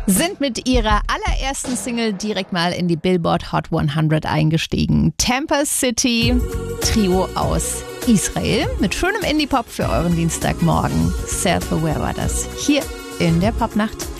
sind mit ihrer allerersten Single direkt mal in die Billboard Hot 100 eingestiegen. Tampa City, Trio aus Israel mit schönem Indie-Pop für euren Dienstagmorgen. Self-Aware war das hier in der Popnacht.